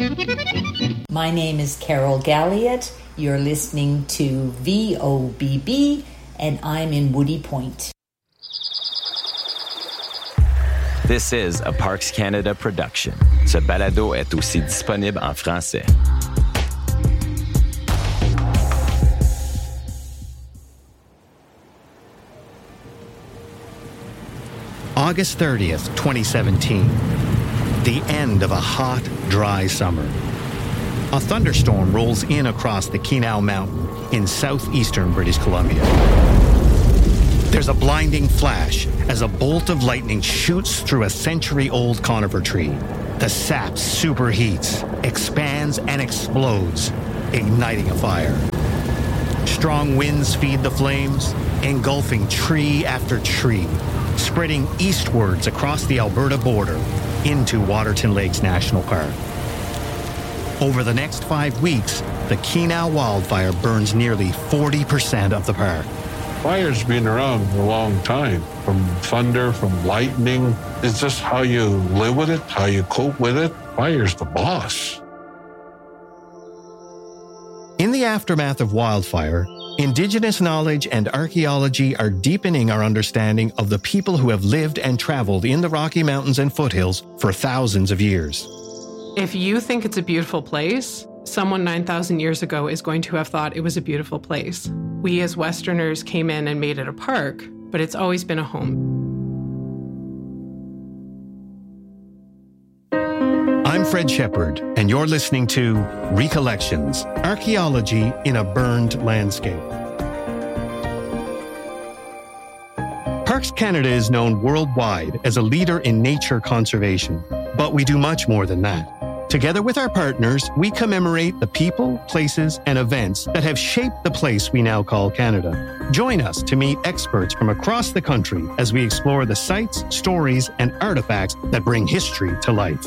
My name is Carol Galliot. You're listening to VOBB, and I'm in Woody Point. This is a Parks Canada production. Ce balado est aussi disponible en français. August 30th, 2017. The end of a hot, dry summer. A thunderstorm rolls in across the Keenau Mountain in southeastern British Columbia. There's a blinding flash as a bolt of lightning shoots through a century-old conifer tree. The sap superheats, expands, and explodes, igniting a fire. Strong winds feed the flames, engulfing tree after tree, spreading eastwards across the Alberta border into Waterton Lakes National Park. Over the next 5 weeks, the Keenau wildfire burns nearly 40% of the park. Fire's been around a long time, from thunder, from lightning. It's just how you live with it, how you cope with it. Fire's the boss. In the aftermath of wildfire, Indigenous knowledge and archaeology are deepening our understanding of the people who have lived and traveled in the Rocky Mountains and foothills for thousands of years. If you think it's a beautiful place, someone 9,000 years ago is going to have thought it was a beautiful place. We as Westerners came in and made it a park, but it's always been a home. I'm Fred Shepard, and you're listening to Recollections, Archaeology in a Burned Landscape. Parks Canada is known worldwide as a leader in nature conservation, but we do much more than that. Together with our partners, we commemorate the people, places, and events that have shaped the place we now call Canada. Join us to meet experts from across the country as we explore the sites, stories, and artifacts that bring history to life.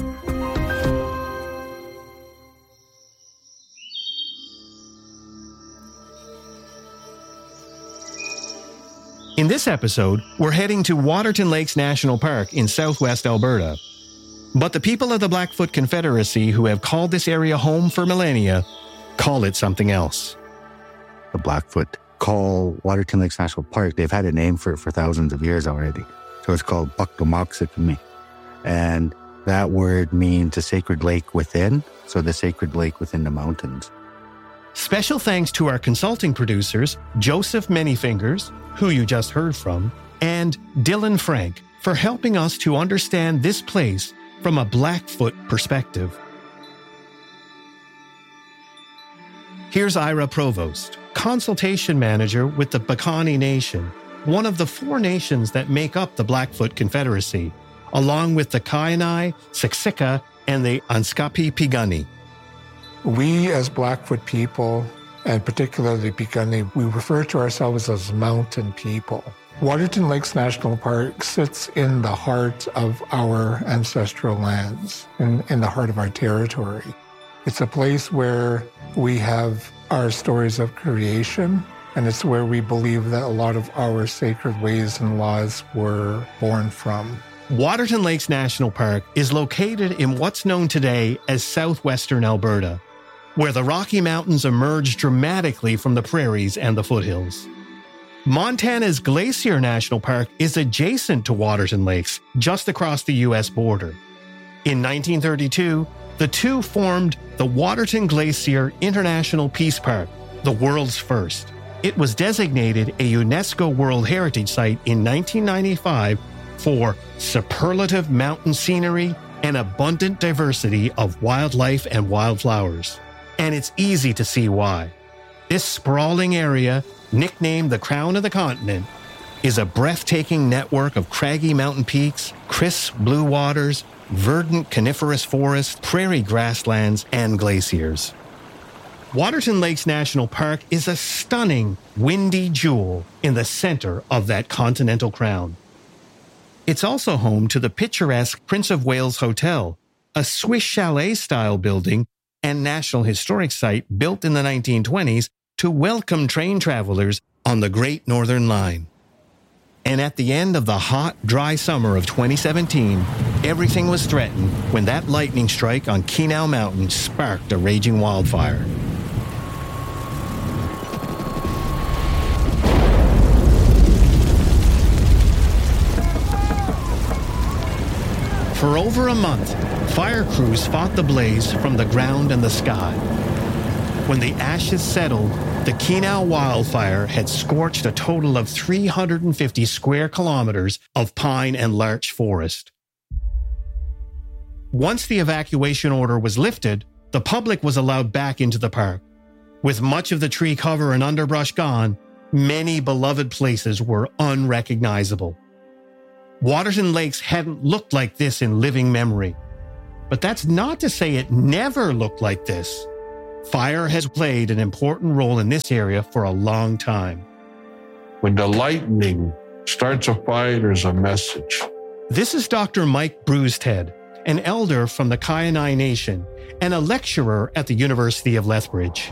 In this episode, we're heading to Waterton Lakes National Park in southwest Alberta. But the people of the Blackfoot Confederacy who have called this area home for millennia call it something else. The Blackfoot call Waterton Lakes National Park, they've had a name for thousands of years already. So it's called Buktomaksukimi. And that word means a sacred lake within, so the sacred lake within the mountains. Special thanks to our consulting producers, Joseph Manyfingers, who you just heard from, and Dylan Frank, for helping us to understand this place from a Blackfoot perspective. Here's Ira Provost, consultation manager with the Piikani Nation, one of the 4 nations that make up the Blackfoot Confederacy, along with the Kainai, Siksika, and the Anskapi Piikani. We as Blackfoot people, and particularly Piikani, we refer to ourselves as mountain people. Waterton Lakes National Park sits in the heart of our ancestral lands, in the heart of our territory. It's a place where we have our stories of creation, and it's where we believe that a lot of our sacred ways and laws were born from. Waterton Lakes National Park is located in what's known today as southwestern Alberta, where the Rocky Mountains emerge dramatically from the prairies and the foothills. Montana's Glacier National Park is adjacent to Waterton Lakes, just across the U.S. border. In 1932, the two formed the Waterton Glacier International Peace Park, the world's first. It was designated a UNESCO World Heritage Site in 1995 for superlative mountain scenery and abundant diversity of wildlife and wildflowers. And it's easy to see why. This sprawling area, nicknamed the Crown of the Continent, is a breathtaking network of craggy mountain peaks, crisp blue waters, verdant coniferous forests, prairie grasslands, and glaciers. Waterton Lakes National Park is a stunning, windy jewel in the center of that continental crown. It's also home to the picturesque Prince of Wales Hotel, a Swiss chalet-style building and National Historic Site built in the 1920s to welcome train travelers on the Great Northern Line. And at the end of the hot, dry summer of 2017, everything was threatened when that lightning strike on Kenow Mountain sparked a raging wildfire. For over a month, fire crews fought the blaze from the ground and the sky. When the ashes settled, the Kenow wildfire had scorched a total of 350 square kilometers of pine and larch forest. Once the evacuation order was lifted, the public was allowed back into the park. With much of the tree cover and underbrush gone, many beloved places were unrecognizable. Waterton Lakes hadn't looked like this in living memory. But that's not to say it never looked like this. Fire has played an important role in this area for a long time. When the lightning starts a fire, there's a message. This is Dr. Mike Brewsted, an elder from the Kainai Nation and a lecturer at the University of Lethbridge.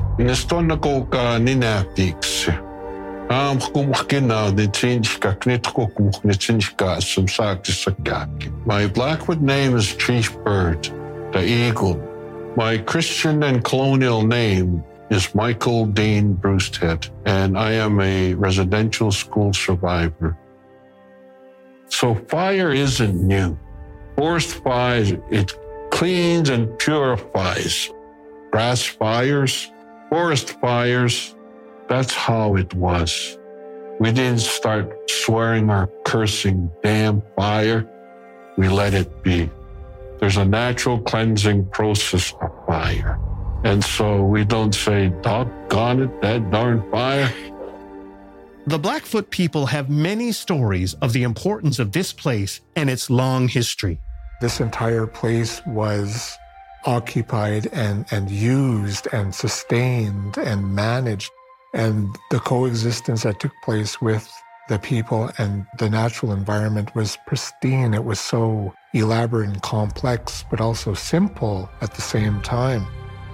My Blackfoot name is Chief Bird, the eagle. My Christian and colonial name is Michael Dean Brewsted, and I am a residential school survivor. So fire isn't new. Forest fires, it cleans and purifies. Grass fires, forest fires, that's how it was. We didn't start swearing or cursing, damn fire. We let it be. There's a natural cleansing process of fire. And so we don't say, doggone it, that darn fire. The Blackfoot people have many stories of the importance of this place and its long history. This entire place was occupied and used and sustained and managed. And the coexistence that took place with the people and the natural environment was pristine. It was so elaborate and complex, but also simple at the same time.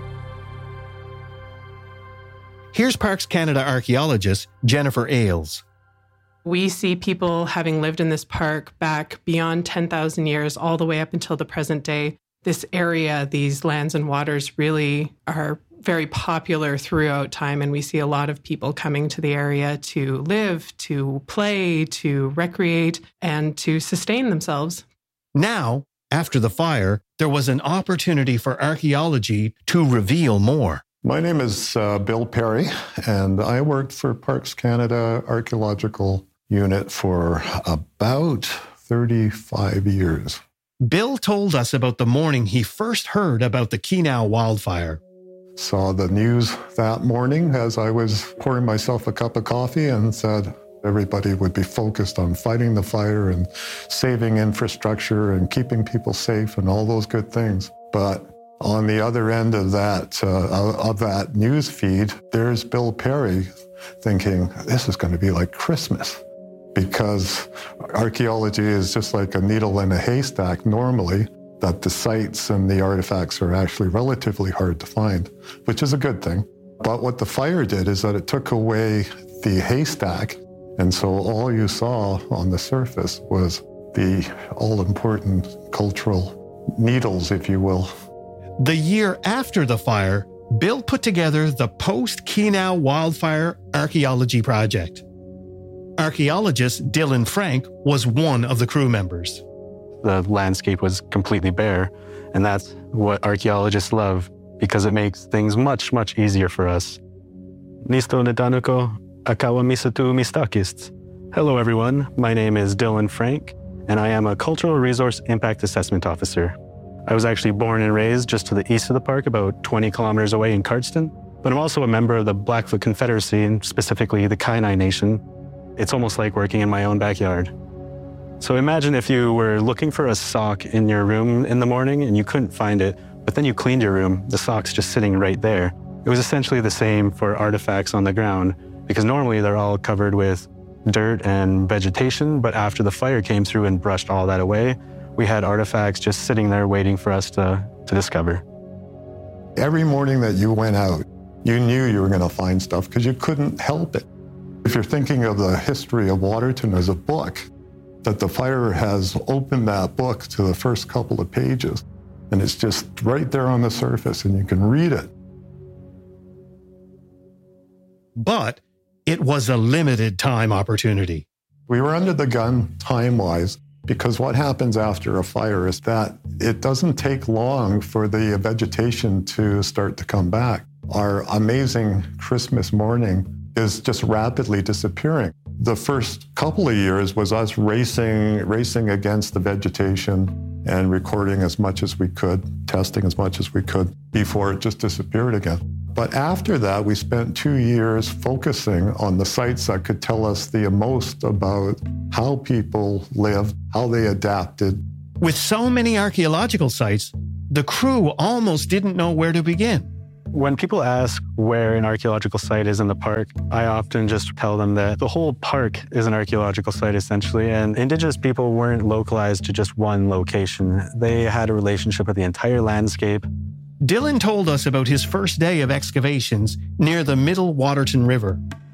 Here's Parks Canada archaeologist Jennifer Ailes. We see people having lived in this park back beyond 10,000 years, all the way up until the present day. This area, these lands and waters really are very popular throughout time, and we see a lot of people coming to the area to live, to play, to recreate, and to sustain themselves. Now, after the fire, there was an opportunity for archaeology to reveal more. My name is Bill Perry, and I worked for Parks Canada Archaeological Unit for about 35 years. Bill told us about the morning he first heard about the Kenow wildfire. Saw the news that morning as I was pouring myself a cup of coffee and said everybody would be focused on fighting the fire and saving infrastructure and keeping people safe and all those good things. But on the other end of that news feed, there's Bill Perry thinking, this is going to be like Christmas, because archaeology is just like a needle in a haystack normally, that the sites and the artifacts are actually relatively hard to find, which is a good thing. But what the fire did is that it took away the haystack, and so all you saw on the surface was the all-important cultural needles, if you will. The year after the fire, Bill put together the Post-Kenow Wildfire Archaeology Project. Archaeologist Dylan Frank was one of the crew members. The landscape was completely bare, and that's what archaeologists love, because it makes things much, much easier for us. Nisto nedanuko akawa misatu mistakist. Hello, everyone. My name is Dylan Frank, and I am a Cultural Resource Impact Assessment Officer. I was actually born and raised just to the east of the park, about 20 kilometers away in Cardston, but I'm also a member of the Blackfoot Confederacy, and specifically the Kainai Nation. It's almost like working in my own backyard. So imagine if you were looking for a sock in your room in the morning and you couldn't find it, but then you cleaned your room, the sock's just sitting right there. It was essentially the same for artifacts on the ground, because normally they're all covered with dirt and vegetation, but after the fire came through and brushed all that away, we had artifacts just sitting there waiting for us to discover. Every morning that you went out, you knew you were going to find stuff because you couldn't help it. If you're thinking of the history of Waterton as a book, that the fire has opened that book to the first couple of pages, and it's just right there on the surface, and you can read it. But it was a limited time opportunity. We were under the gun time-wise, because what happens after a fire is that it doesn't take long for the vegetation to start to come back. Our amazing Christmas morning is just rapidly disappearing. The first couple of years was us racing against the vegetation and recording as much as we could, testing as much as we could before it just disappeared again. But after that, we spent 2 years focusing on the sites that could tell us the most about how people lived, how they adapted. With so many archaeological sites, the crew almost didn't know where to begin. When people ask where an archaeological site is in the park, I often just tell them that the whole park is an archaeological site, essentially, and Indigenous people weren't localized to just one location. They had a relationship with the entire landscape. Dylan told us about his first day of excavations near the Middle Waterton River.